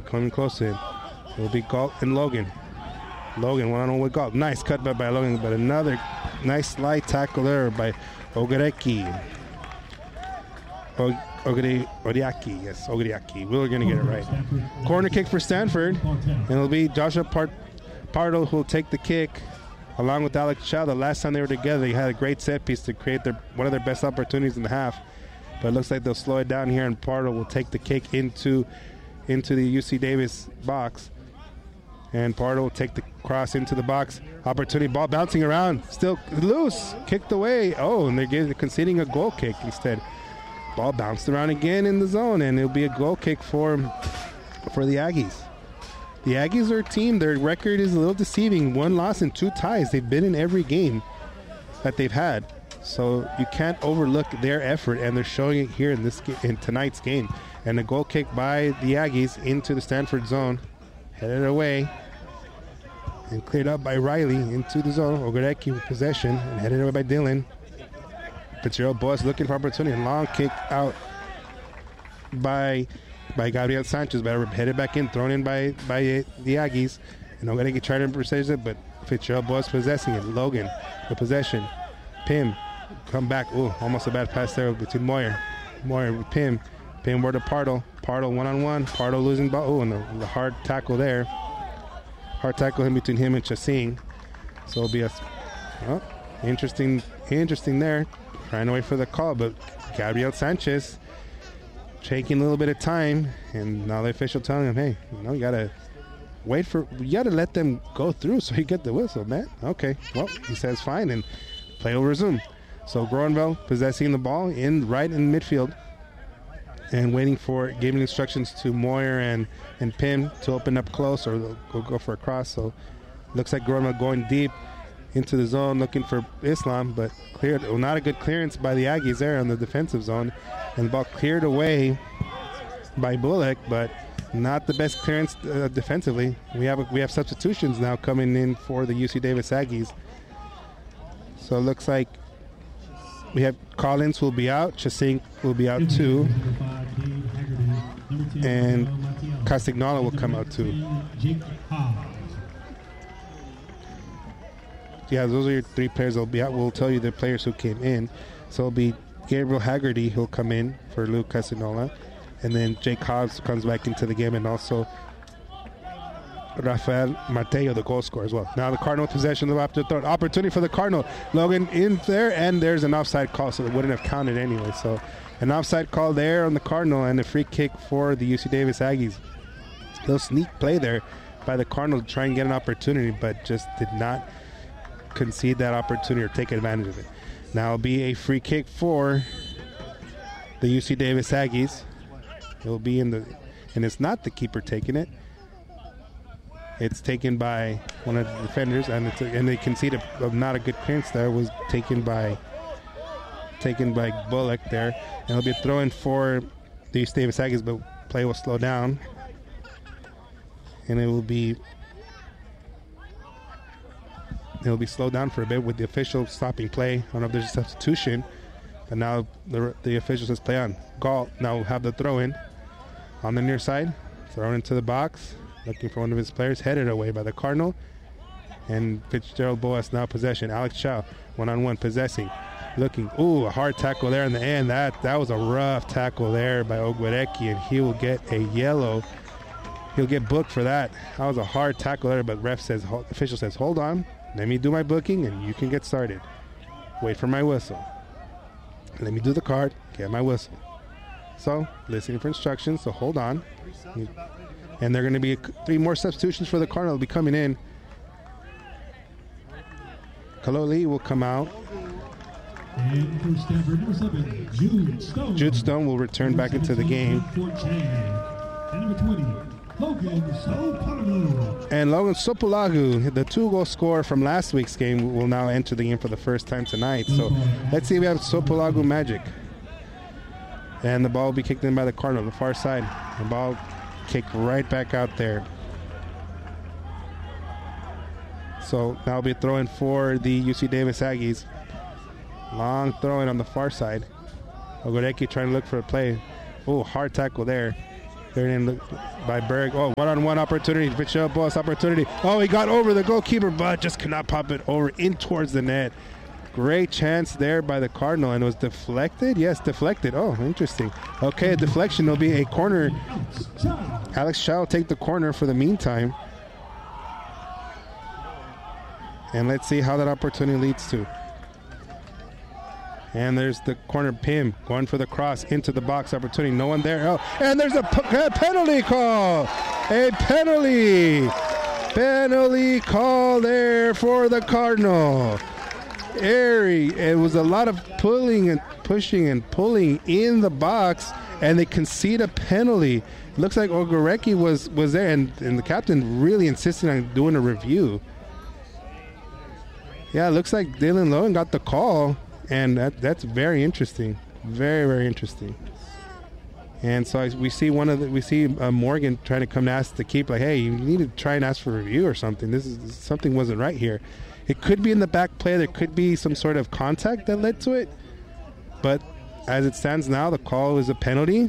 coming close to him. It will be Galt and Logan. Logan one-on-one with Galt. Nice cut by Logan, but another nice slide tackle there by Ogareki. Oriaki, yes, Oriaki. We're going to get it right. Corner kick for Stanford, and it'll be Joshua Pardo who will take the kick along with Alex Chow. The last time they were together, they had a great set piece to create one of their best opportunities in the half. But it looks like they'll slow it down here, and Pardo will take the kick into the UC Davis box. And Pardo will take the cross into the box. Opportunity, ball bouncing around, still loose, kicked away. Oh, and they're conceding a goal kick instead. Ball bounced around again in the zone, and it'll be a goal kick for the Aggies. The Aggies are a team, their record is a little deceiving. 1 loss and 2 ties. They've been in every game that they've had. So you can't overlook their effort, and they're showing it here in tonight's game. And a goal kick by the Aggies into the Stanford zone. Headed away and cleared up by Riley into the zone. Ogareki with possession and headed away by Dylan. Fitzgerald Boas looking for opportunity. Long kick out by Gabriel Sanchez, but headed back in, thrown in by the Aggies. And Ogareki tried to possess it, but Fitzgerald Boas possessing it. Logan with possession. Pim come back. Ooh, almost a bad pass there between Moyer. Moyer with Pim. Pim word to Pardo. Pardo one-on-one. Pardo losing ball. Oh, and the hard tackle there. Hard tackle in between him and Chasing. So it'll be interesting there. Trying to wait for the call, but Gabriel Sanchez taking a little bit of time, and now the official telling him, hey, you gotta let them go through so you get the whistle, man. Okay, well, he says fine, and play will resume. So Groenveld possessing the ball right in midfield and giving instructions to Moyer and Pim to open up close, or they'll go for a cross. So looks like Groenveld going deep into the zone looking for Islam, but cleared. Well, not a good clearance by the Aggies there on the defensive zone, and the ball cleared away by Bullock, but not the best clearance defensively. We have substitutions now coming in for the UC Davis Aggies. So it looks like we have Collins will be out, Chasink will be out too, and Castagnola will come out too. Yeah, those are your 3 players that will be out. We'll tell you the players who came in. So it'll be Gabriel Haggerty who'll come in for Luke Castagnola, and then Jake Hobbs comes back into the game, and also Rafael Mateo, the goal scorer as well. Now the Cardinal possession of the throw. Opportunity for the Cardinal. Logan in there, and there's an offside call, so it wouldn't have counted anyway. So an offside call there on the Cardinal, and a free kick for the UC Davis Aggies. A little sneak play there by the Cardinal to try and get an opportunity, but just did not concede that opportunity or take advantage of it. Now it'll be a free kick for the UC Davis Aggies. It'll be and it's not the keeper taking it. It's taken by one of the defenders, and they conceded not a good clearance there. Was taken by Bullock there, and it'll be a throw-in for the UC Davis Aggies, but play will slow down, and it will be slowed down for a bit with the official stopping play. I don't know if there's a substitution, but now the official says play on. Galt now will have the throw-in on the near side, thrown into the box, looking for one of his players, headed away by the Cardinal, and Fitzgerald Boas now possession. Alex Chow, one-on-one, possessing, looking. Ooh, a hard tackle there in the end. That was a rough tackle there by Ogwereki, and he will get a yellow. He'll get booked for that. That was a hard tackle there, but official says, hold on. Let me do my booking, and you can get started. Wait for my whistle. Let me do the card, get my whistle. So, listening for instructions, so hold on. And there are going to be 3 more substitutions for the Cardinal will be coming in. Kaloli will come out. And for Stanford, number 7, Jude Stone. Jude Stone will return back into the game. And number 20, Logan Sopolagu. And Logan Sopolagu, the 2-goal scorer from last week's game, will now enter the game for the first time tonight. So let's see if we have Sopolagu magic. And the ball will be kicked in by the Cardinal on the far side. The ball kicked right back out there. So now will be a throw-in for the UC Davis Aggies. Long throw-in on the far side. Ogoreki trying to look for a play. Oh, hard tackle there. Cleared in by Berg. Oh, one-on-one opportunity. Mitchell Boss opportunity. Oh, he got over the goalkeeper, but just could not pop it over in towards the net. Great chance there by the Cardinal, and it was deflected? Yes, deflected. Oh, interesting. Okay, a deflection. It'll be a corner. Alex Chow will take the corner for the meantime. And let's see how that opportunity leads to. And there's the corner. Pim going for the cross into the box opportunity. No one there. Oh, and there's a penalty call. A penalty. Penalty call there for the Cardinal. It was a lot of pulling and pushing and pulling in the box, and they concede a penalty. It looks like Ogareki was there, and the captain really insisted on doing a review. Yeah, it looks like Dylan Logan got the call, and that's very interesting. Very, very interesting. And so we see Morgan trying to come to ask the keeper, like, hey, you need to try and ask for a review or something. Something wasn't right here. It could be in the back play. There could be some sort of contact that led to it. But as it stands now, the call is a penalty.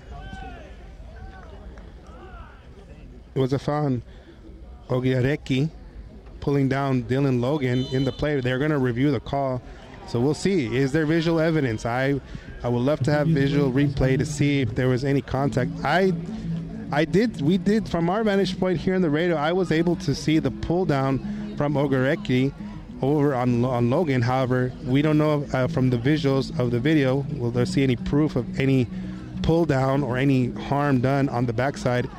It was a foul on Ogareki pulling down Dylan Logan in the play. They're going to review the call. So we'll see. Is there visual evidence? I would love to have visual replay to see if there was any contact. We did from our vantage point here in the radio, I was able to see the pull down from Ogareki over on Logan. However, we don't know from the visuals of the video, will there see any proof of any pull down or any harm done on the backside.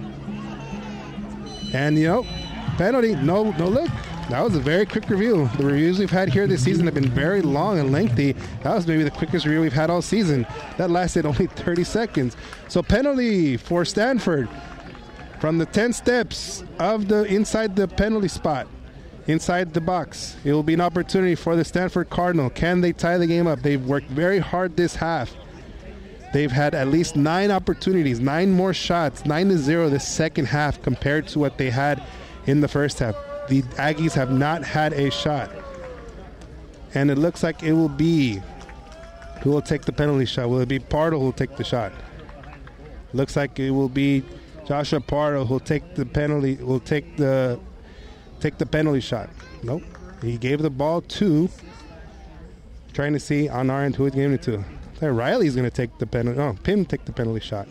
And, penalty, no look. That was a very quick review. The reviews we've had here this season have been very long and lengthy. That was maybe the quickest review we've had all season. That lasted only 30 seconds. So penalty for Stanford from the 10 steps of inside the penalty spot. Inside the box. It will be an opportunity for the Stanford Cardinal. Can they tie the game up? They've worked very hard this half. They've had at least 9 opportunities, 9 more shots, 9-0 this second half compared to what they had in the first half. The Aggies have not had a shot. And it looks like it will be, who will take the penalty shot? Will it be Pardo who will take the shot? Looks like it will be Joshua Pardo who will take the penalty, take the penalty shot. Nope. He gave the ball to, trying to see on our end who he's giving it to. Riley's going to take the penalty. Oh, Pim take the penalty shot.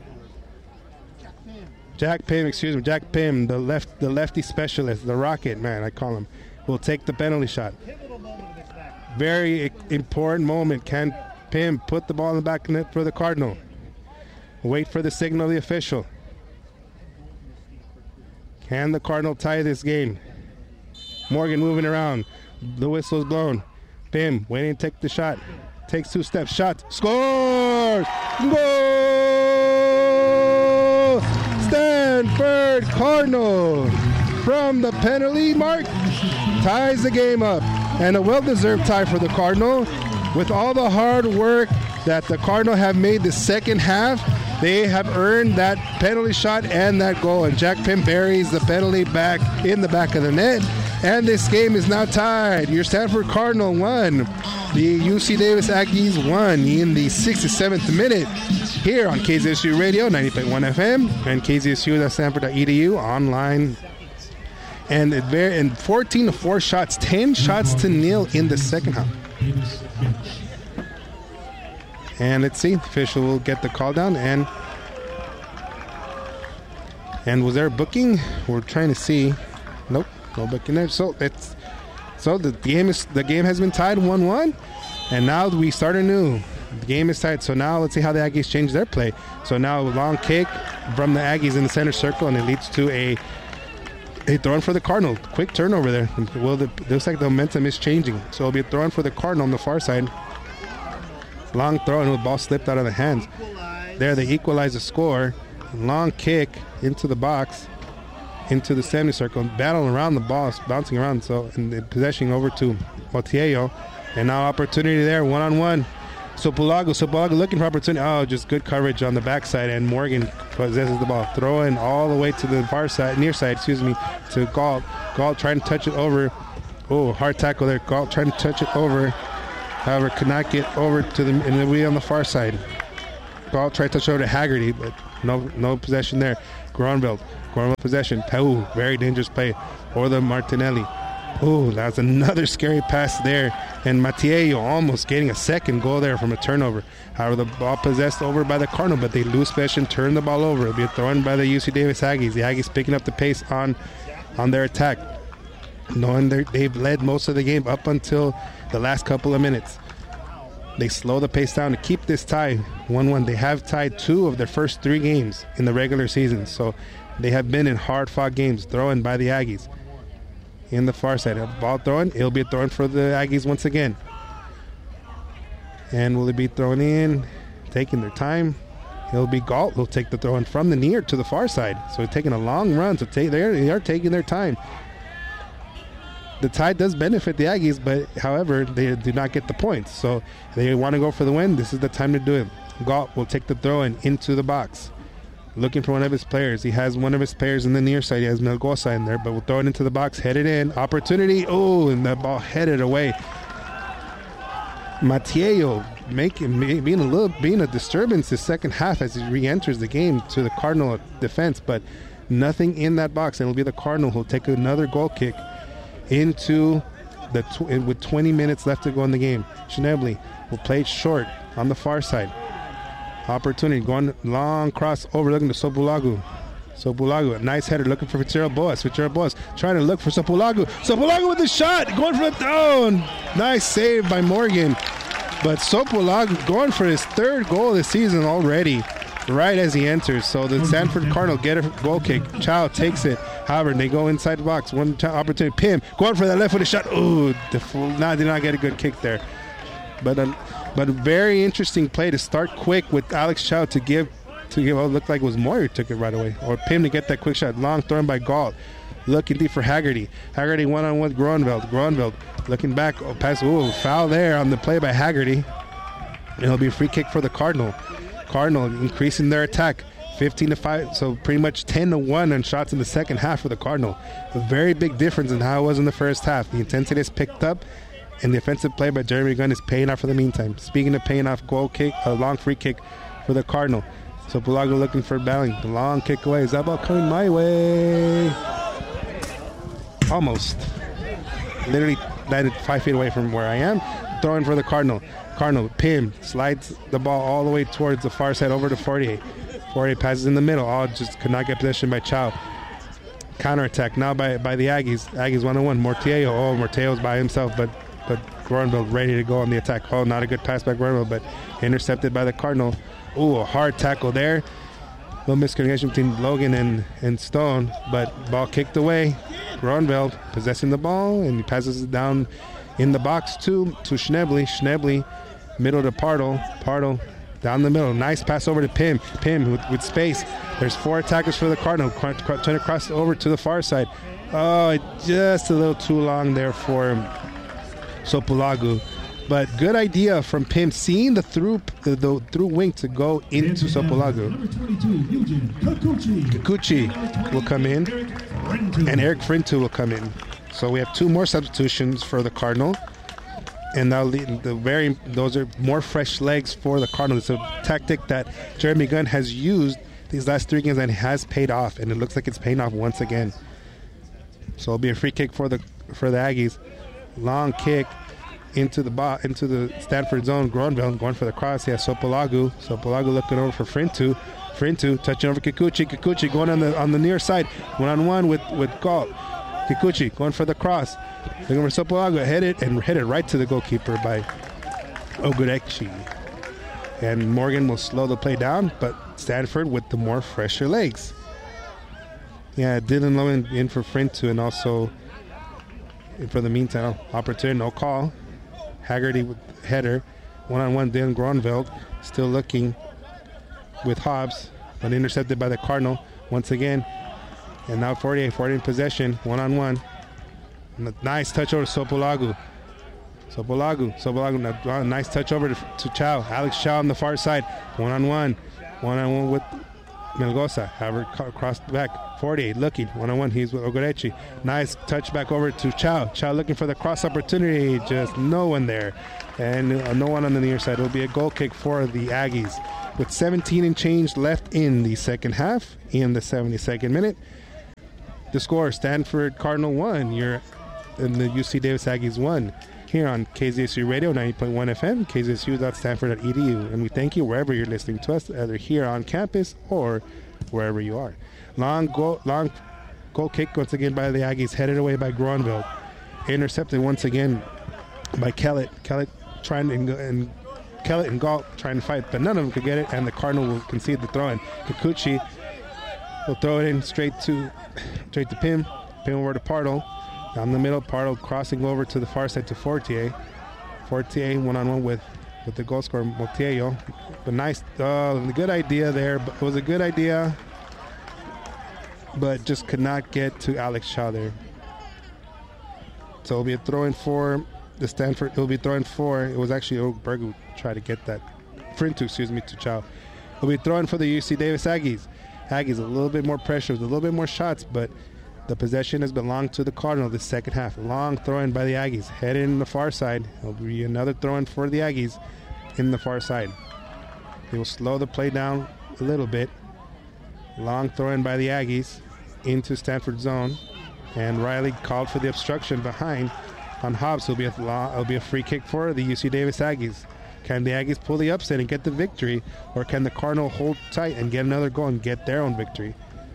Jack Pim, the lefty specialist, the rocket man, I call him, will take the penalty shot. Very important moment. Can Pim put the ball in the back of the net for the Cardinal? Wait for the signal of the official. Can the Cardinal tie this game? Morgan moving around. The whistle is blown. Pim waiting to take the shot. Takes 2 steps. Shot. Scores! Goal! Stanford Cardinal from the penalty mark ties the game up. And a well-deserved tie for the Cardinal. With all the hard work that the Cardinal have made the second half, they have earned that penalty shot and that goal. And Jack Pim buries the penalty back in the back of the net. And this game is now tied. Your Stanford Cardinal won. The UC Davis Aggies won in the 67th minute here on KZSU Radio, 90.1 FM, and KZSU.Stanford.edu online. And 14-4 shots, 10 shots to nil in the second half. And let's see, the official will get the call down. And was there a booking? We're trying to see. Nope, no booking there. So the game has been tied 1-1, and now we start anew. The game is tied, so now let's see how the Aggies change their play. So now a long kick from the Aggies in the center circle, and it leads to a throw for the Cardinal. Quick turnover there. Well, it looks like the momentum is changing. So it'll be a throw for the Cardinal on the far side. Long throw, and the ball slipped out of the hands. There they equalize the score. Long kick into the box, into the semicircle, battling around the ball, bouncing around. So, and the possession over to Motiello. And now opportunity there, one-on-one. Sopulago looking for opportunity. Oh, just good coverage on the backside, and Morgan possesses the ball. Throwing all the way to the far side, near side, to Galt. Galt trying to touch it over. Oh, hard tackle there. Galt trying to touch it over. However, could not get over to and it'll be on the far side. Galt tried to touch over to Haggerty, but No possession there. Gronveld possession. Ooh, very dangerous play. Or the Martinelli. Ooh, that's another scary pass there. And Mateo almost getting a second goal there from a turnover. However, the ball possessed over by the Cardinal, but they lose possession, turn the ball over. It'll be thrown by the UC Davis Aggies. The Aggies picking up the pace on their attack, knowing they've led most of the game up until the last couple of minutes. They slow the pace down to keep this tie 1-1. They have tied 2 of their first 3 games in the regular season, so they have been in hard-fought games thrown by the Aggies. In the far side, a ball thrown. It'll be thrown for the Aggies once again. And will it be thrown in? Taking their time. It'll be Galt who'll take the throw in from the near to the far side. So they're taking a long run. So they are taking their time. The tie does benefit the Aggies, but however, they do not get the points. So they want to go for the win. This is the time to do it. Galt will take the throw in into the box. Looking for one of his players. He has one of his players in the near side. He has Melgosa in there, but we'll throw it into the box. Headed in. Opportunity. Oh, and the ball headed away. Mateo being a disturbance the second half as he re-enters the game to the Cardinal defense, but nothing in that box. And it'll be the Cardinal who'll take another goal kick into with 20 minutes left to go in the game. Schnebly will play it short on the far side. Opportunity, going long cross over, looking to Sopulagu. Sopulagu, a nice header, looking for Fitzgerald Boas. Fitzgerald Boas trying to look for Sopulagu. Sopulagu with the shot, going for the down. Nice save by Morgan. But Sopulagu going for his 3rd goal this season already, right as he enters. So the Sanford Cardinal get a goal kick. Chow takes it. However, they go inside the box. One opportunity. Pim going for that left-footed shot. Ooh, did not get a good kick there. But a very interesting play to start quick with Alex Chow to give what looked like it was Moyer who took it right away. Or Pim to get that quick shot. Long thrown by Galt. Looking deep for Haggerty. Haggerty one-on-one with Gronveld. Looking back. Pass. Ooh, foul there on the play by Haggerty. It'll be a free kick for the Cardinal. Cardinal increasing their attack. 15-5, so pretty much 10-1 on shots in the second half for the Cardinal. A very big difference in how it was in the first half. The intensity is picked up, and the offensive play by Jeremy Gunn is paying off for the meantime. Speaking of paying off, goal kick, a long free kick for the Cardinal. So Pulago looking for Balling. The long kick away. Is that ball coming my way? Almost. Literally landed 5 feet away from where I am. Throwing for the Cardinal. Pim slides the ball all the way towards the far side over to Fortier. Fortier passes in the middle. Just could not get possession by Chow. Counterattack now by the Aggies. Aggies 1-on-1. Morteo's by himself, but Gronveld ready to go on the attack. Not a good pass by Gronveld, but intercepted by the Cardinal. A hard tackle there. Little miscommunication between Logan and Stone, but ball kicked away. Gronveld possessing the ball, and he passes it down in the box to Schnebly. Schnebly, middle to Pardo. Pardo down the middle. Nice pass over to Pim. Pim with space. There's 4 attackers for the Cardinal. Trying to cross over to the far side. Just a little too long there for Sopulagu. But good idea from Pim, seeing the through wing to go into Sopulagu. Kikuchi will come in, and Eric Frintu will come in. So we have 2 more substitutions for the Cardinal, and now those are more fresh legs for the Cardinal. It's a tactic that Jeremy Gunn has used these last 3 games and has paid off, and it looks like it's paying off once again. So it'll be a free kick for the Aggies. Long kick into the Stanford zone. Gronveld going for the cross. He has Sopulagu. Sopulagu looking over for Frintu. Frintu touching over Kikuchi. Kikuchi going on the near side. 1-on-1 with Galt. Kikuchi going for the cross. Looking for Sopulagu. Headed right to the goalkeeper by Ogurechi. And Morgan will slow the play down, but Stanford with the more fresher legs. Yeah, Dylan Lowen in for Frintu, and also for the meantime, opportunity, no call. Haggerty with header. 1-on-1, Dylan Gronveld still looking with Hobbs, but intercepted by the Cardinal once again. And now 48 in possession, 1-on-1. Nice touch over to Sopulagu. Sopulagu, nice touch over to Chow. Alex Chow on the far side, 1-on-1. 1-on-1 with Melgoza, however, across the back. 48 looking one-on-one. He's with Ogerechi. Nice touch back over to Chow. Chow looking for the cross opportunity. Just no one there. And no one on the near side. It'll be a goal kick for the Aggies. With 17 and change left in the second half, in the 72nd minute. The score, Stanford Cardinal 1. You're in the UC Davis Aggies 1. Here on KZSU Radio 90.1 FM, kzsu.stanford.edu. And we thank you wherever you're listening to us, either here on campus or wherever you are. Long goal kick once again by the Aggies, headed away by Gronville. Intercepted once again by Kellett. Kellett and Galt trying to fight, but none of them could get it, and the Cardinal will concede the throw-in. Kikuchi will throw it in straight to Pim. Pim over to Pardo. Down the middle, Pardo crossing over to the far side to Fortier. Fortier one-on-one with the goal scorer, Montiello. But nice, good idea there. But it was a good idea, but just could not get to Alex Chow there. So it'll be a throw-in for the Stanford. It'll be throw-in for, it was actually Oberg who tried to get that. Frintu, to Chow. It'll be throw-in for the UC Davis Aggies. Aggies a little bit more pressure, a little bit more shots, but the possession has belonged to the Cardinal this second half. Long throw-in by the Aggies. Headed in the far side. It'll be another throw-in for the Aggies in the far side. They will slow the play down a little bit. Long throw-in by the Aggies into Stanford zone. And Riley called for the obstruction behind on Hobbs. It'll be a free kick for the UC Davis Aggies. Can the Aggies pull the upset and get the victory? Or can the Cardinal hold tight and get another goal and get their own victory?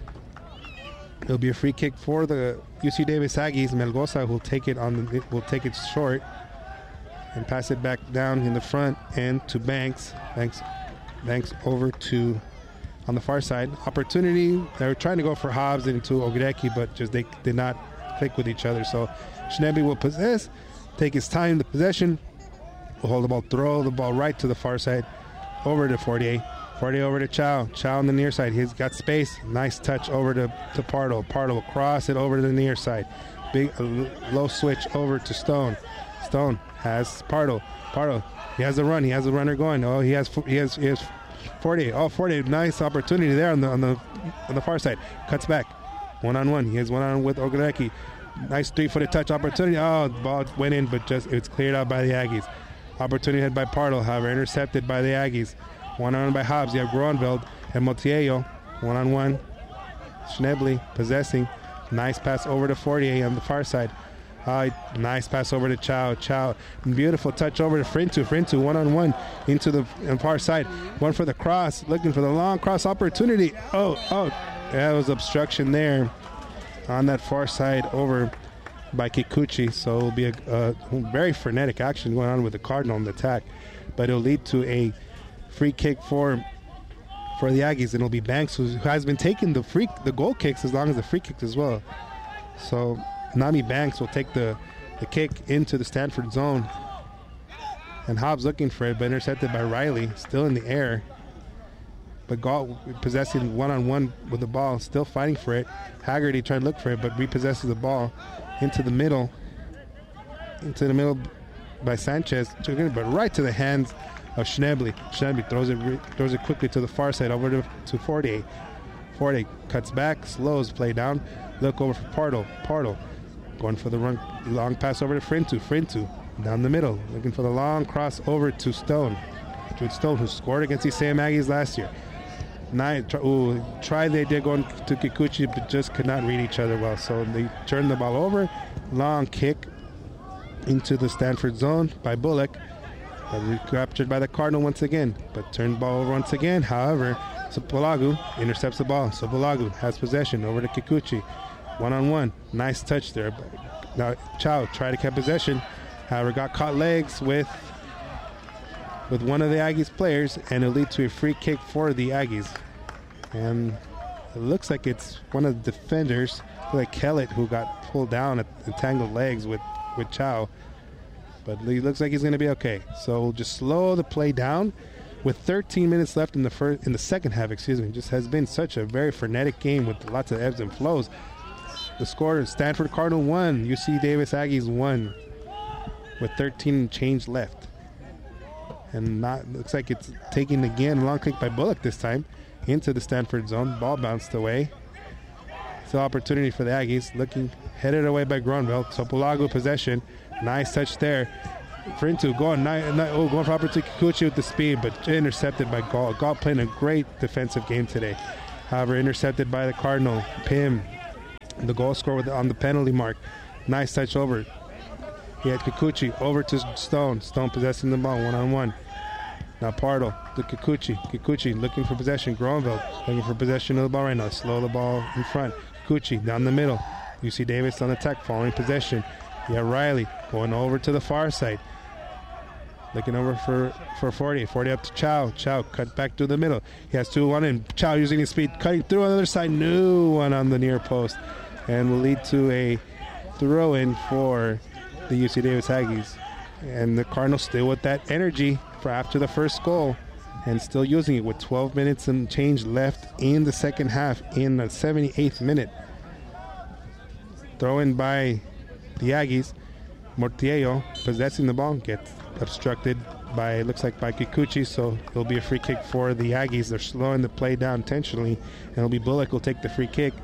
It'll be a free kick for the UC Davis Aggies. Melgoza will take it short and pass it back down in the front and to Banks. Banks over to on the far side. Opportunity. They were trying to go for Hobbs into Ogreki, but just they did not click with each other. So Schnebby will possess, take his time, the possession, will hold the ball, throw the ball right to the far side, over to Fortier. Fortier over to Chow. Chow on the near side. He's got space. Nice touch over to Pardo. Pardo will cross it over to the near side. Big low switch over to Stone. Stone has Pardo. Pardo. He has a run. He has a runner going. Oh, he has Fortier. Oh, Fortier. Nice opportunity there on the far side. Cuts back. One-on-one. He has one-on-one with Ogereki. Nice 3-footed touch opportunity. Oh, the ball went in, but it's cleared out by the Aggies. Opportunity had by Pardo, however, intercepted by the Aggies. One-on-one by Hobbs. You have Gronveld and Montiello. One-on-one. Schnebly possessing. Nice pass over to Fortier on the far side. Nice pass over to Chow. Chow. Beautiful touch over to Frintu. Frintu one-on-one into the far side. One for the cross. Looking for the long cross opportunity. Oh. That was obstruction there on that far side over by Kikuchi. So it'll be a very frenetic action going on with the Cardinal on the attack. But it'll lead to a free kick for the Aggies, and it'll be Banks who has been taking the goal kicks as long as the free kicks as well. So Nami Banks will take the kick into the Stanford zone, and Hobbs looking for it, but intercepted by Riley, still in the air. But Galt possessing one-on-one with the ball, still fighting for it. Haggerty trying to look for it, but repossesses the ball into the middle by Sanchez, but right to the hands of Schnebly. Schnebly throws it quickly to the far side over to Fortier. Fortier cuts back, slows play down. Look over for Pardo. Pardo going for the long pass over to Frintu. Frintu down the middle, looking for the long cross over to Stone. Jude Stone, who scored against the Sam Aggies last year. They did going to Kikuchi, but just could not read each other well. So they turned the ball over. Long kick into the Stanford zone by Bullock. Captured by the Cardinal once again, but turned the ball over once again. However, Sapolagu intercepts the ball. Sapolagu has possession over to Kikuchi. One-on-one. Nice touch there. Now Chow tried to keep possession. However, got caught legs with one of the Aggies players, and it'll lead to a free kick for the Aggies. And it looks like it's one of the defenders, like Kellett, who got pulled down at entangled legs with Chow. But he looks like he's going to be okay. So we'll just slow the play down. With 13 minutes left in the second half, just has been such a very frenetic game with lots of ebbs and flows. The score is Stanford Cardinal 1, UC Davis Aggies 1, with 13 and change left. And looks like it's taking again a long kick by Bullock this time. into the Stanford zone. Ball bounced away. Still opportunity for the Aggies. Looking, headed away by Gronville. Topolago possession. Nice touch there. Frintu going for opportunity. Kikuchi with the speed, but intercepted by Galt. Galt playing a great defensive game today. However, intercepted by the Cardinal. Pim, the goal scorer on the penalty mark. Nice touch over. He had Kikuchi over to Stone. Stone possessing the ball one-on-one. Now Pardo to Kikuchi. Kikuchi looking for possession. Gronville looking for possession of the ball right now. Slow the ball in front. Kikuchi down the middle. UC Davis on attack, following possession. You have Riley going over to the far side. Looking over for 40. 40 up to Chow. Chow cut back to the middle. He has 2-1 in. Chow using his speed, cutting through on the other side. New one on the near post. And will lead to a throw-in for the UC Davis Aggies. And the Cardinals still with that energy for after the first goal and still using it with 12 minutes and change left in the second half in the 78th minute. Throw in by the Aggies. Mortiello possessing the ball gets obstructed by, looks like by Kikuchi, so it'll be a free kick for the Aggies. They're slowing the play down intentionally, and it'll be Bullock will take the free kick.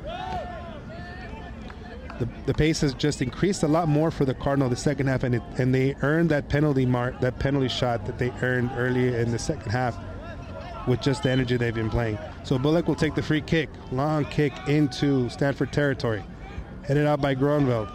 The pace has just increased a lot more for the Cardinal the second half, and they earned that penalty shot that they earned earlier in the second half with just the energy they've been playing. So Bullock will take the free kick, long kick into Stanford territory, headed out by Gronville.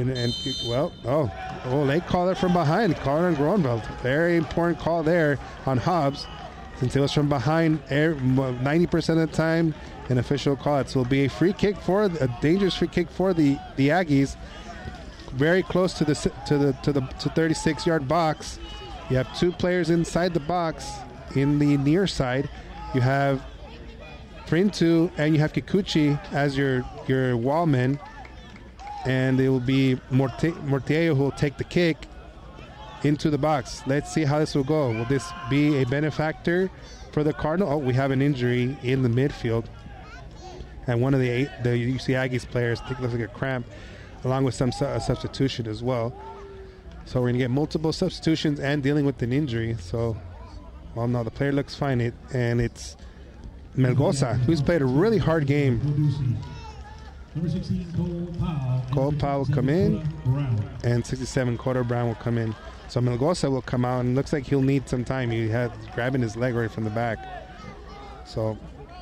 They call it from behind. Call it on Gronville. Very important call there on Hobbs, since it was from behind 90% of the time. An official call it. So it'll be a dangerous free kick for the Aggies. Very close to the 36-yard box. You have two players inside the box in the near side. You have Frintu and you have Kikuchi as your wallmen. And it will be Mortiello who will take the kick into the box. Let's see how this will go. Will this be a benefactor for the Cardinal? Oh, we have an injury in the midfield. And one of the UC Aggies players, I think, looks like a cramp, along with some substitution as well. So we're going to get multiple substitutions and dealing with an injury. So, well, no, the player looks fine. And it's Melgoza, who's played a really hard game. Number 16, Cole Powell will come in, and 67, Cordero Brown will come in. So Melgoza will come out, and looks like he'll need some time. He had grabbing his leg right from the back. So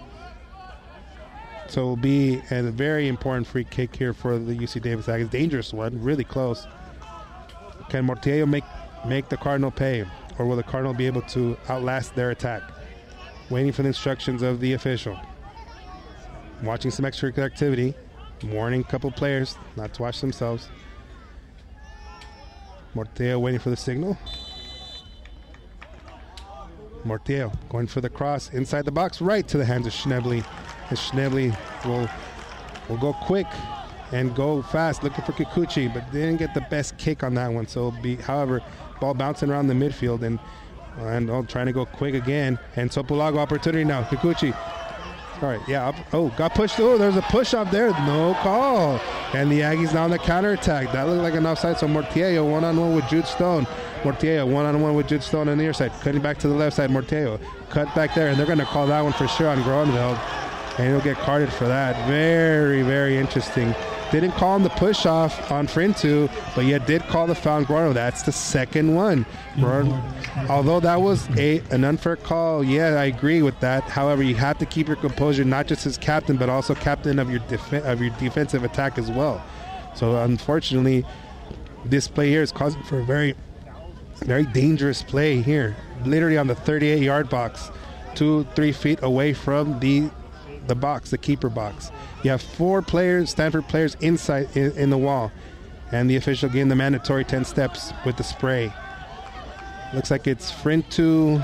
it will be a very important free kick here for the UC Davis Aggies. Dangerous one, really close. Can Mortiello make the Cardinal pay, or will the Cardinal be able to outlast their attack? Waiting for the instructions of the official. Watching some extracurricular activity. Warning a couple players not to watch themselves. Mortiello waiting for the signal. Mortiello going for the cross inside the box, right to the hands of Schnebly. And Schnebly will go quick and go fast, looking for Kikuchi, but didn't get the best kick on that one. So it'll be, however, ball bouncing around the midfield and trying to go quick again. And Topolago opportunity now. Kikuchi. All right, yeah. Got pushed. Oh, there's a push up there. No call. And the Aggies now on the counterattack. That looked like an offside. So Mortiello one-on-one with Jude Stone. Mortiello one-on-one with Jude Stone on the near side. Cutting back to the left side. Mortiello cut back there. And they're going to call that one for sure on Gronville. And he'll get carded for that. Very, very interesting. Didn't call him the push-off on Frintu, but yet did call the foul on Gronville. That's the second one. Although that was an unfair call, yeah, I agree with that. However, you have to keep your composure, not just as captain, but also captain of your defensive attack as well. So, unfortunately, this play here is causing for a very, very dangerous play here. Literally on the 38-yard box, 2-3 feet away from the box, the keeper box. You have 4 players, Stanford players, inside in the wall, and the official gave the mandatory 10 steps with the spray. Looks like it's Frintu,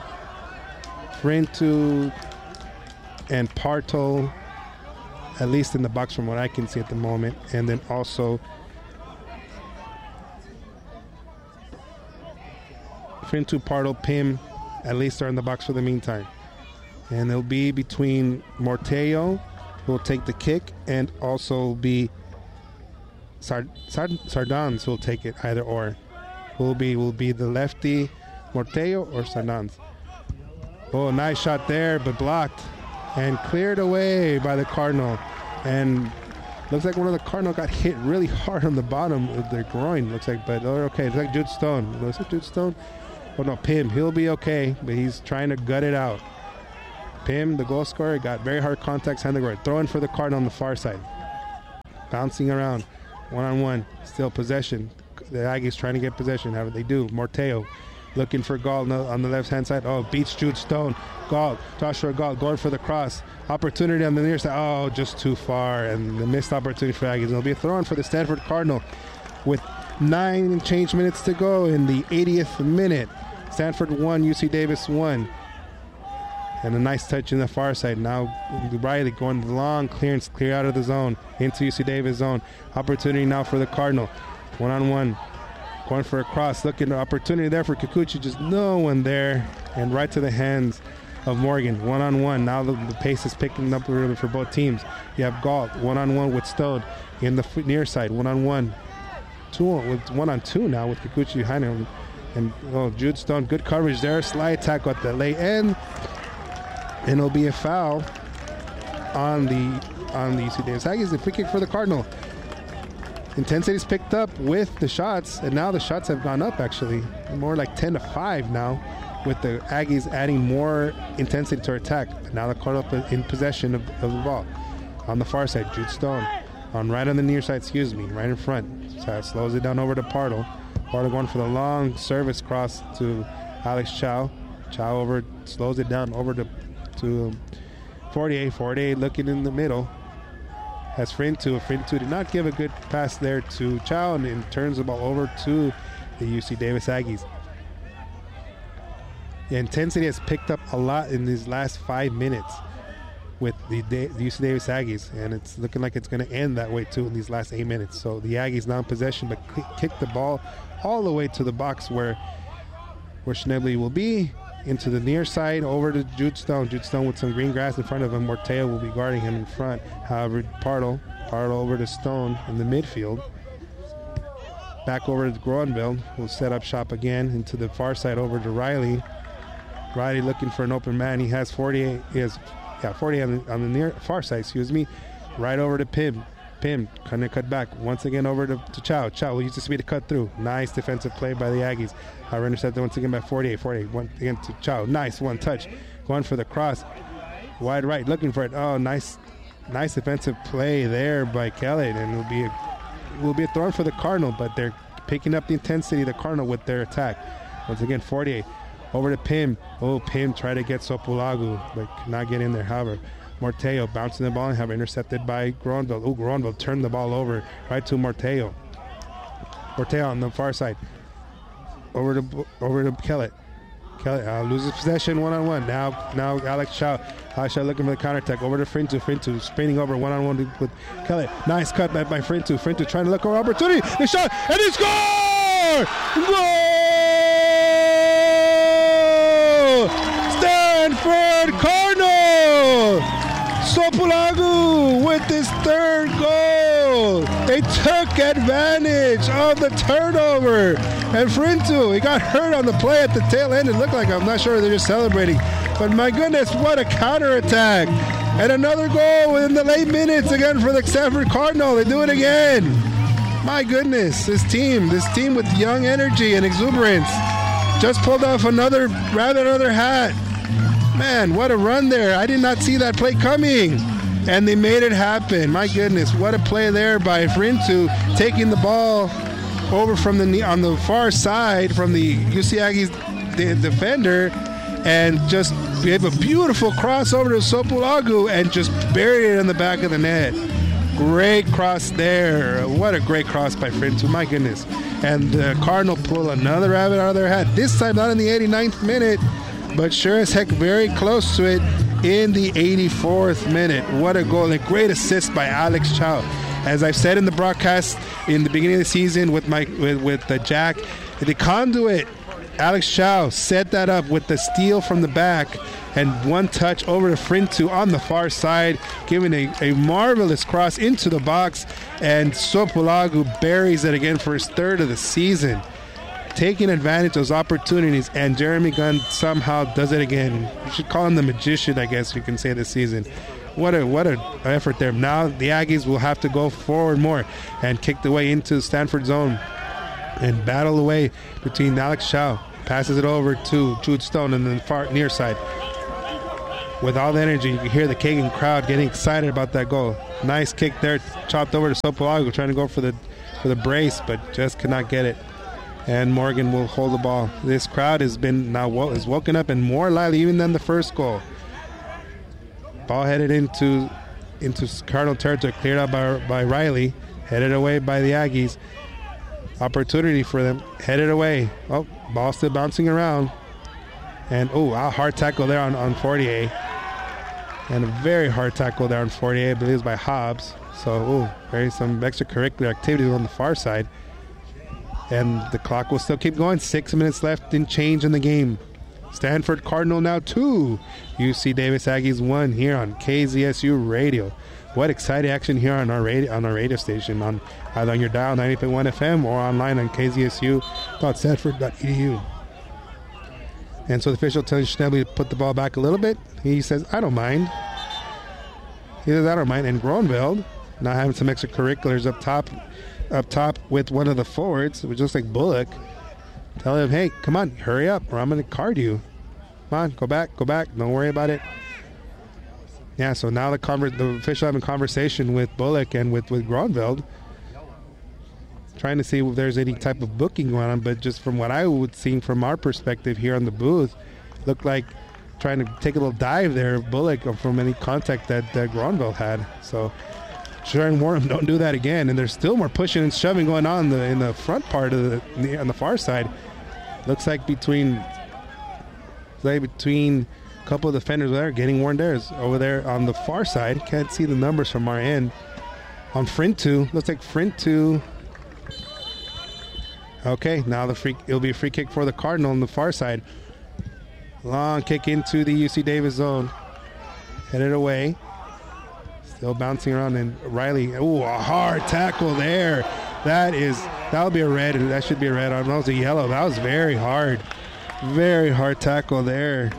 and Parto, at least in the box from what I can see at the moment, and then also Frintu, Parto, Pim, at least are in the box for the meantime. And it'll be between Mortiello, who will take the kick, and also be Sardans, who will take it, either or. Will be the lefty Mortiello or Sardans. Oh, nice shot there, but blocked. and cleared away by the Cardinal. And looks like one of the Cardinal got hit really hard on the bottom of their groin, looks like, but they're okay. It's like Jude Stone. Was it Jude Stone? Oh no, Pim. He'll be okay, but he's trying to gut it out. Pim, the goal scorer, got very hard contacts, hand the guard. Throwing for the Cardinal on the far side. Bouncing around, one-on-one, still possession. The Aggies trying to get possession. How do they do? Morteo looking for Gall on the left-hand side. Oh, beats Jude Stone. Gall, Joshua Gall going for the cross. Opportunity on the near side. Oh, just too far. And the missed opportunity for Aggies. It'll be a throw-in for the Stanford Cardinal with 9 and change minutes to go in the 80th minute. Stanford 1, UC Davis 1. And a nice touch in the far side. Now Riley going the long clearance, clear out of the zone into UC Davis zone. Opportunity now for the Cardinal. One-on-one. Going for a cross. Looking at opportunity there for Kikuchi. Just no one there. And right to the hands of Morgan. One-on-one. Now the pace is picking up a little bit for both teams. You have Galt. One-on-one with Stone in the near side. One-on-one. One-on-two now with Kikuchi behind him. And Jude Stone. Good coverage there. Slide tackle at the late end. And it'll be a foul on the UC Davis Aggies. The free kick for the Cardinal. Intensity's picked up with the shots, and now the shots have gone up actually. More like 10-5 now, with the Aggies adding more intensity to our attack. But now the Cardinal in possession of the ball. On the far side, Jude Stone. Right on the near side, right in front. So it slows it down over to Pardo. Pardo going for the long service cross to Alex Chow. Chow over, slows it down over to 48. 48 looking in the middle. Has Frintu. Frintu did not give a good pass there to Chow and turns the ball over to the UC Davis Aggies. The intensity has picked up a lot in these last 5 minutes with the UC Davis Aggies, and it's looking like it's going to end that way too in these last 8 minutes. So the Aggies now in possession, but kick the ball all the way to the box where Schneble will be. Into the near side, over to Jude Stone. Jude Stone with some green grass in front of him. Morteo will be guarding him in front. However, Pardo over to Stone in the midfield. Back over to Groenveld. Will set up shop again into the far side over to Riley. Riley looking for an open man. He has 48. He has 40 on the near far side. Right over to Pim. Pim kind of cut back once again over to Chow. Chow will use the speed to cut through. Nice defensive play by the Aggies. Intercepted once again by 48. 48 once again to Chow. Nice one touch. Going for the cross. Wide right, looking for it. Oh, nice defensive play there by Kelly, and it will be a throw for the Cardinal, but they're picking up the intensity of the Cardinal with their attack. Once again, 48 over to Pim. Oh, Pim tried to get Sopulagu, but could not get in there. However, Morteo bouncing the ball and have intercepted by Groenveld. Oh, Groenveld turned the ball over right to Morteo. Morteo on the far side. Over to Kellett. Kellett loses possession one-on-one. Now Alex Shaw. Alex Shaw looking for the counterattack. Over to Frintu. Frintu spinning over one-on-one with Kellett. Nice cut by Frintu. Frintu trying to look for opportunity. The shot, and he score! Goal! Stanford Cardinal! Sopulagu with his third goal. They took advantage of the turnover. And Frintu, he got hurt on the play at the tail end. It looked like, I'm not sure they're just celebrating. But my goodness, what a counterattack. And another goal in the late minutes again for the Stanford Cardinal. They do it again. My goodness, this team with young energy and exuberance just pulled off another hat. Man, what a run there. I did not see that play coming. And they made it happen. My goodness, what a play there by Frintu, taking the ball over from on the far side from the UC Aggies defender, and just gave a beautiful cross over to Sopulagu and just buried it in the back of the net. Great cross there. What a great cross by Frintu. My goodness. And the Cardinal pull another rabbit out of their hat. This time not in the 89th minute, but sure as heck very close to it in the 84th minute. What a goal. A great assist by Alex Chow. As I've said in the broadcast in the beginning of the season with Jack, the conduit, Alex Chow set that up with the steal from the back and one touch over to Frintu on the far side, giving a marvelous cross into the box, and Sopulagu buries it again for his third of the season. taking advantage of those opportunities, and Jeremy Gunn somehow does it again. You should call him the magician, I guess you can say, this season. What an effort there. Now the Aggies will have to go forward more and kick the way into the Stanford zone and battle away between Alex Chow. Passes it over to Jude Stone on the far near side. With all the energy, you can hear the Kagan crowd getting excited about that goal. Nice kick there, chopped over to Sopolago, trying to go for the brace, but just could not get it. And Morgan will hold the ball. This crowd has been is woken up and more lively even than the first goal. Ball headed into Cardinal territory, cleared out by Riley, headed away by the Aggies. Opportunity for them, headed away. Oh, ball still bouncing around. And a hard tackle there on Fortier. And a very hard tackle there on Fortier, I believe it was by Hobbs. So, some extracurricular activities on the far side. And the clock will still keep going. 6 minutes left in change in the game. Stanford Cardinal now 2. UC Davis Aggies 1 here on KZSU Radio. What exciting action here on our radio station, either on your dial 90.1 FM or online on kzsu.stanford.edu. And so the official tells Schnebly to put the ball back a little bit. He says, I don't mind. And Gronveld, now having some extracurriculars up top with one of the forwards, which looks like Bullock, telling him, hey, come on, hurry up, or I'm going to card you. Come on, go back, don't worry about it. Yeah, so now the official having a conversation with Bullock and with Gronveld, trying to see if there's any type of booking going on, but just from what I would see from our perspective here on the booth, looked like trying to take a little dive there, Bullock, from any contact that Gronveld had. So try and warn him, don't do that again. And there's still more pushing and shoving going on in the front part of on the far side. Looks like between a couple of defenders there getting worn there. Over there on the far side, can't see the numbers from our end. On Frintu, looks like Frintu. Okay, now it'll be a free kick for the Cardinal on the far side. Long kick into the UC Davis zone. Headed away. Still bouncing around, and Riley. A hard tackle there. That'll be a red. That should be a red. I don't know, it was a yellow. That was very hard. Very hard tackle there.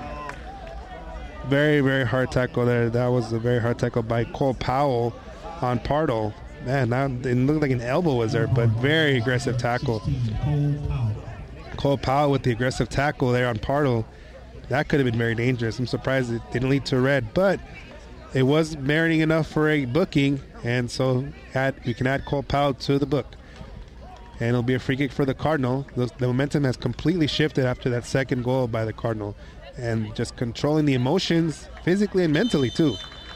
Very, very hard tackle there. That was a very hard tackle by Cole Powell on Pardo. Man, it looked like an elbow was there, but very aggressive tackle. Cole Powell with the aggressive tackle there on Pardo. That could have been very dangerous. I'm surprised it didn't lead to a red, but it was meriting enough for a booking, and so you can add Cole Powell to the book. And it'll be a free kick for the Cardinal. The momentum has completely shifted after that second goal by the Cardinal, and just controlling the emotions physically and mentally too.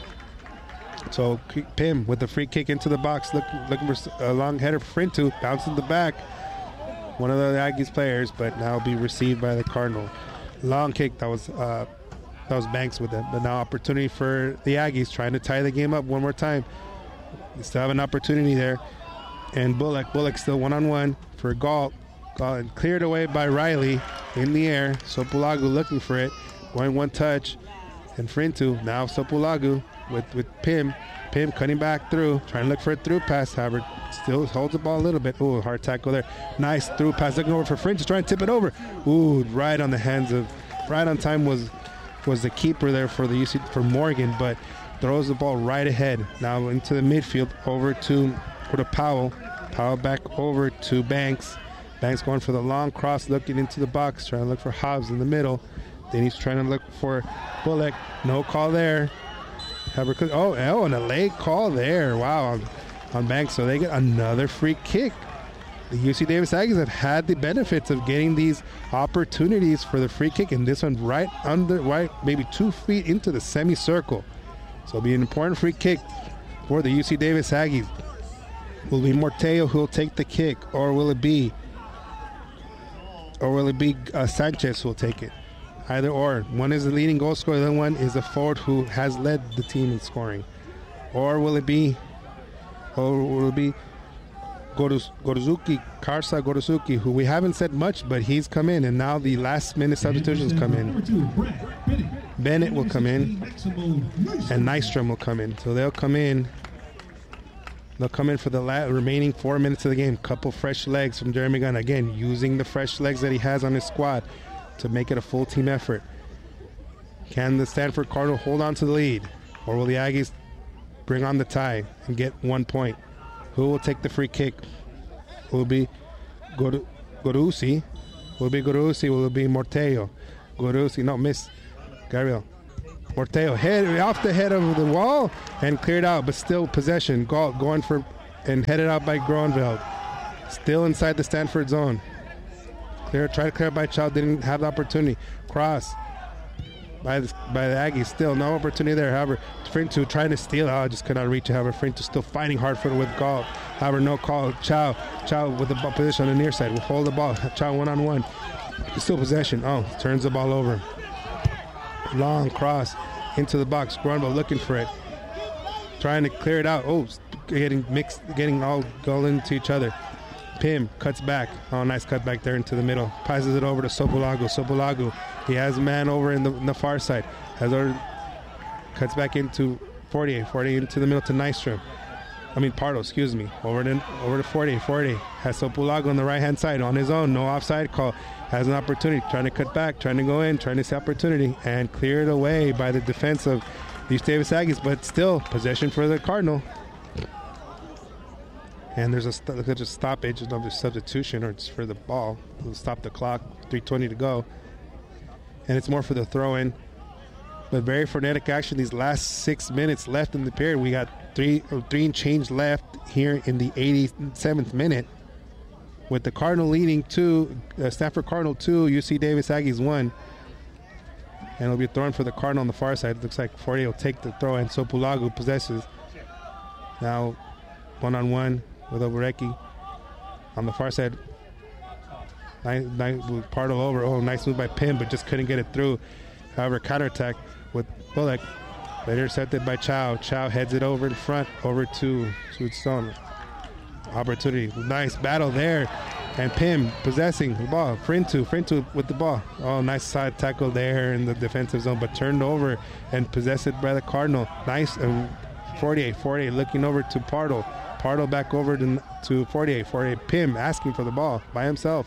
So Pim with the free kick into the box, looking for a long header for Frintu, bouncing the back. One of the Aggies players, but now be received by the Cardinal. Long kick, that was Banks with it. But now opportunity for the Aggies, trying to tie the game up one more time. They still have an opportunity there. And Bullock still one-on-one for Galt. Galt cleared away by Riley in the air. Sopolagu looking for it, going one touch. And Frintu, now Sopolagu with Pim. Pim cutting back through, trying to look for a through pass. However, still holds the ball a little bit. Hard tackle there. Nice through pass, looking over for Frintu, trying to tip it over. Right on the hands of, right on time was the keeper there for the UC for Morgan, but throws the ball right ahead. Now into the midfield, over to Powell. Powell back over to Banks. Banks going for the long cross, looking into the box, trying to look for Hobbs in the middle. Then he's trying to look for Bullock. No call there. And a late call there. Wow, on Banks. So they get another free kick. The UC Davis Aggies have had the benefits of getting these opportunities for the free kick, and this one right maybe 2 feet into the semicircle. So it'll be an important free kick for the UC Davis Aggies. Will it be Morteo who will take the kick, or will it be Sanchez who will take it? Either or. One is the leading goal scorer, the other one is the forward who has led the team in scoring. Or will it be Gorozuki, Karsa Gorozuki, who we haven't said much, but he's come in, and now the last minute substitutions come in. Bennett will come in, and Nystrom will come in. So they'll come in They'll come in for the remaining 4 minutes of the game. Couple fresh legs from Jeremy Gunn. Again, using the fresh legs that he has on his squad to make it a full team effort. Can the Stanford Cardinal hold on to the lead? Or will the Aggies bring on the tie and get 1 point? Who will take the free kick? Will it be Goruzzi? Will it be Goruzzi? Will it be Morteo? Goruzzi, no, miss. Gabriel. Morteo head off the head of the wall and cleared out, but still possession. Going for and headed out by Gronveld. Still inside the Stanford zone. Try to clear by Child, didn't have the opportunity. Cross by the Aggies, still no opportunity there. However, Frintu trying to steal. Just could not reach it. However, Frintu still fighting hard for it with Galt. However, no call. Chow with the position on the near side will hold the ball. Chow 1-on-1. Still possession. Turns the ball over. Long cross into the box. Gronville looking for it. Trying to clear it out. Getting mixed, getting all into each other. Pim cuts back. Nice cut back there into the middle. Passes it over to Sopolagu. Sopolagu, he has a man over in the far side. Cuts back into Fortier. Fortier into the middle to Nystrom. Pardo, excuse me. Over to Fortier. Fortier has Sopolagu on the right-hand side on his own. No offside call. Has an opportunity. Trying to cut back. Trying to go in. Trying to see opportunity. And cleared away by the defense of these Davis Aggies. But still, possession for the Cardinal. And there's a stoppage, another substitution, or it's for the ball. It'll stop the clock, 3:20 to go. And it's more for the throw-in. But very frenetic action these last 6 minutes left in the period. We got three and change left here in the 87th minute. With the Cardinal leading 2, Stanford Cardinal 2, UC Davis Aggies 1. And it'll be thrown for the Cardinal on the far side. It looks like Fortier will take the throw, and Sopolagu possesses. Now, 1-on-1. With Obereki on the far side. Nice with Pardo over. Nice move by Pim, but just couldn't get it through. However, counterattack with Bullock. Later intercepted by Chow. Chow heads it over in front, over to Stone. Opportunity. Nice battle there. And Pim possessing the ball. Frintu with the ball. Nice side tackle there in the defensive zone, but turned over and possessed by the Cardinal. Nice. Fortier looking over to Pardo. Pardo back over to Fortier. Fortier, Pim asking for the ball by himself.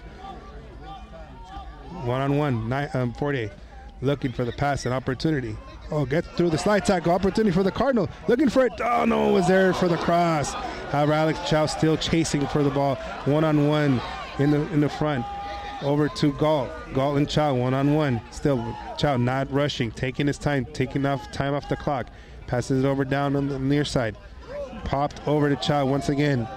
1-on-1. Fortier looking for the pass and opportunity. Gets through the slide tackle. Opportunity for the Cardinal. Looking for it. No, it was there for the cross. However, Alex Chow still chasing for the ball. 1-on-1 in the front. Over to Galt. Galt and Chow 1-on-1. Still Chow not rushing. Taking his time. Taking time off the clock. Passes it over down on the near side. Popped over to Chow once again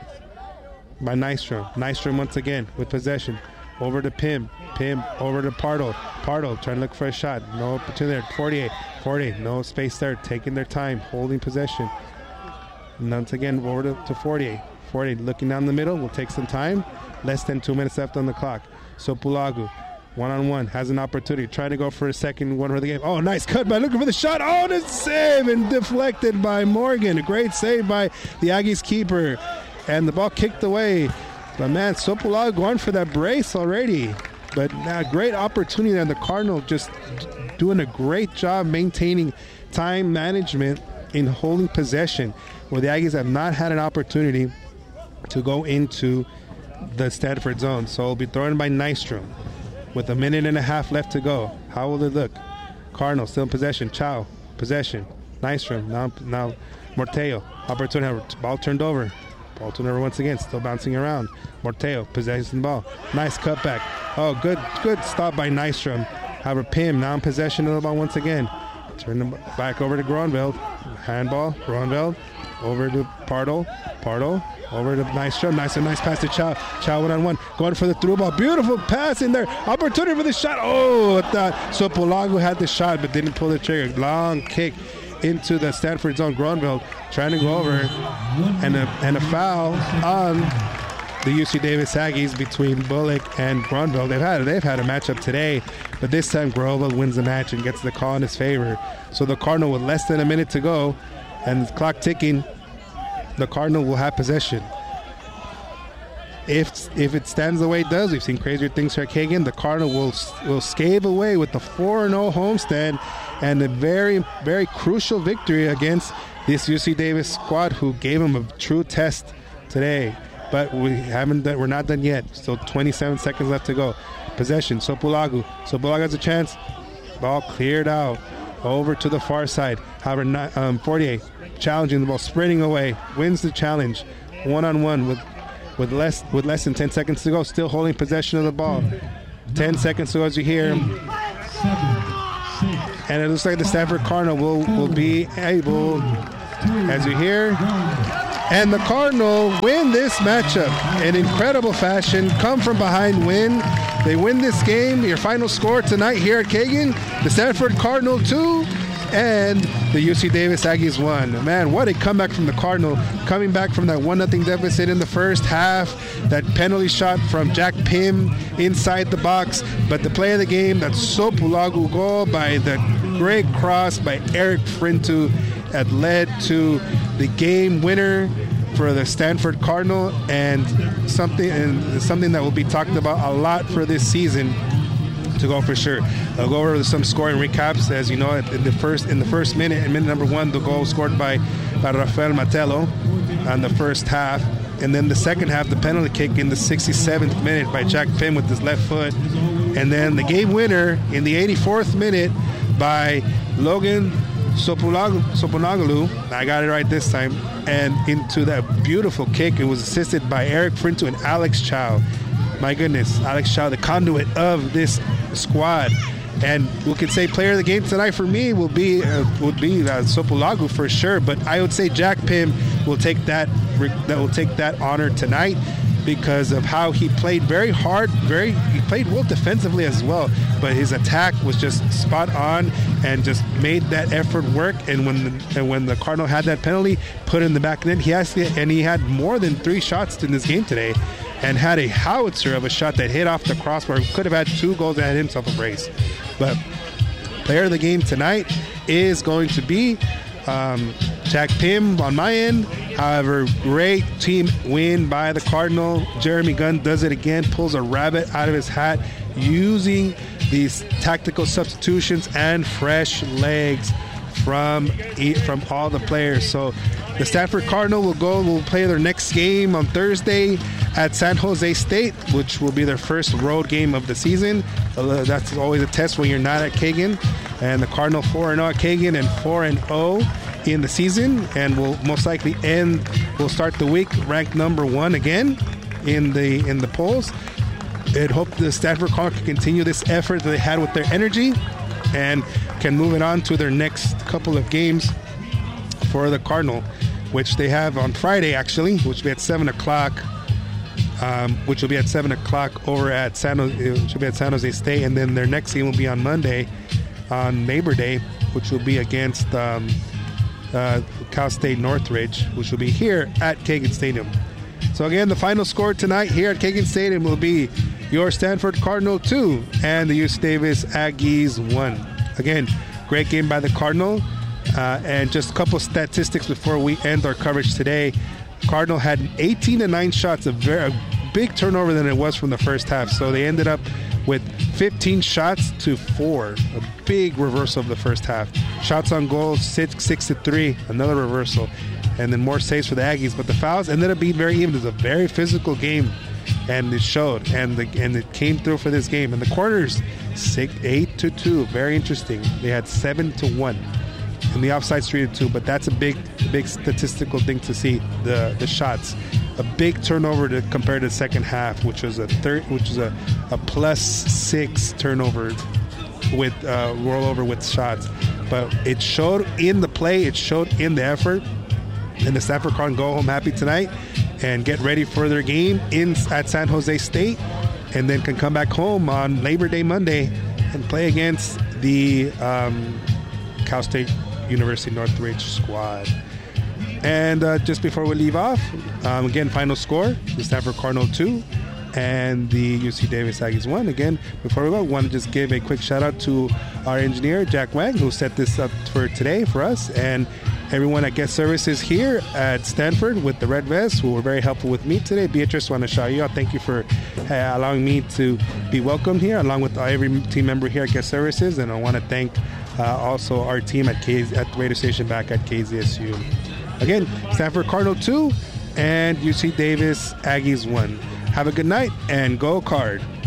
by Nystrom. Nystrom once again with possession. Over to Pim. Pim over to Pardo. Pardo trying to look for a shot. No opportunity there. Fortier. No space there. Taking their time. Holding possession. And once again over to Fortier. Fortier looking down the middle. Will take some time. Less than 2 minutes left on the clock. Sopolagu. 1-on-1, has an opportunity, trying to go for a second one for the game. Nice cut by looking for the shot. The save and deflected by Morgan. A great save by the Aggies keeper. And the ball kicked away. But man, Sopolagu going for that brace already. But great opportunity, and the Cardinal just doing a great job maintaining time management in holding possession, where the Aggies have not had an opportunity to go into the Stanford zone. So it'll be thrown by Nystrom. With a minute and a half left to go. How will it look? Cardinal still in possession. Chow, possession. Nystrom, now Morteo. Opportunity, ball turned over. Ball turned over once again, still bouncing around. Morteo, possessing the ball. Nice cutback. Good stop by Nystrom. However, Pim now in possession of the ball once again. Turn them back over to Gronveld. Handball, Gronveld. Over to Pardo. Over to Nystrom. Nice pass to Chow. Chow 1-on-1. Going for the through ball. Beautiful pass in there. Opportunity for the shot. I thought Sopolagu had the shot but didn't pull the trigger. Long kick into the Stanford zone. Gronveld trying to go over. And a foul on the UC Davis Aggies between Bullock and Gronveld. They've had a matchup today, but this time Gronveld wins the match and gets the call in his favor. So the Cardinal with less than a minute to go and the clock ticking, the Cardinal will have possession. If it stands the way it does, we've seen crazier things for Kagan. The Cardinal will scave away with the 4-0 homestand and a very, very crucial victory against this UC Davis squad who gave them a true test today. But we're not done yet. Still 27 seconds left to go. Possession, Sopulagu. Sopulagu has a chance. Ball cleared out. Over to the far side. However, Fortier challenging the ball, sprinting away, wins the challenge. One-on-one with less than 10 seconds to go. Still holding possession of the ball. 10 seconds to go as you hear him. And it looks like the Stanford Cardinal will be able, as you hear, and the Cardinal win this matchup in incredible fashion. Come from behind win. They win this game. Your final score tonight here at Kagan, the Stanford Cardinal 2 and the UC Davis Aggies 1. Man, what a comeback from the Cardinal, coming back from that 1-0 deficit in the first half. That penalty shot from Jack Pym inside the box. But the play of the game, that Sopulagu goal by the great cross by Eric Frintu that led to the game winner for the Stanford Cardinal, and something that will be talked about a lot for this season to go for sure. I'll go over some scoring recaps. As you know, in the first minute, in minute number 1, the goal scored by Rafael Matelo on the first half. And then the second half, the penalty kick in the 67th minute by Jack Pym with his left foot. And then the game winner in the 84th minute by Logan Sopunagalu, I got it right this time, and into that beautiful kick. It was assisted by Eric Frintu and Alex Chow. My goodness, Alex Chow, the conduit of this squad. And we could say player of the game tonight for me would be Sopulagu for sure. But I would say Jack Pym will take that honor tonight because of how he played very hard. He played well defensively as well, but his attack was just spot on and just made that effort work. And when the Cardinal had that penalty put in the back net, he had more than 3 shots in this game today, and had a howitzer of a shot that hit off the crossbar. Could have had 2 goals and had himself a brace. But player of the game tonight is going to be Jack Pym on my end. However, great team win by the Cardinal. Jeremy Gunn does it again, pulls a rabbit out of his hat using these tactical substitutions and fresh legs from all the players. So the Stanford Cardinal will play their next game on Thursday at San Jose State, which will be their first road game of the season. That's always a test when you're not at Kagan. And the Cardinal 4-0 at Kagan and 4-0 in the season, and will most likely we'll start the week ranked number 1 again in the polls. I'd hope the Stanford Cardinal can continue this effort that they had with their energy and can move it on to their next couple of games for the Cardinal, which they have on Friday actually, which will be at 7 o'clock. Which will be at 7 o'clock over at San Jose State, and then their next game will be on Monday, on Labor Day, which will be against Cal State Northridge, which will be here at Kagan Stadium. So again, the final score tonight here at Kagan Stadium will be your Stanford Cardinal 2 and the UC Davis Aggies 1. Again, great game by the Cardinal. And just a couple statistics before we end our coverage today. Cardinal had 18-9 shots, a big turnover than it was from the first half. So they ended up with 15 shots to 4, a big reversal of the first half. Shots on goal, 6-3, another reversal. And then more saves for the Aggies. But the fouls ended up being very even. It was a very physical game, and it showed. And it came through for this game. And the corners, 8-2, very interesting. They had 7-1. And the offsides 3-2, but that's a big statistical thing to see. The shots, a big turnover to compare to the second half, which was a +6 turnover with rollover with shots. But it showed in the play, it showed in the effort, and the Stanford Cardinal go home happy tonight and get ready for their game at San Jose State, and then can come back home on Labor Day Monday and play against the Cal State University Northridge squad. And just before we leave off, again, final score, the Stanford Cardinal 2 and the UC Davis Aggies 1. Again, before we go, I want to just give a quick shout out to our engineer, Jack Wang, who set this up for today for us. And everyone at Guest Services here at Stanford with the Red Vest, who were very helpful with me today. Beatrice Wanashayo, thank you for allowing me to be welcomed here, along with every team member here at Guest Services. And I want to thank also our team at the radio station back at KZSU. Again, Stanford Cardinal 2 and UC Davis Aggies 1. Have a good night and go Card.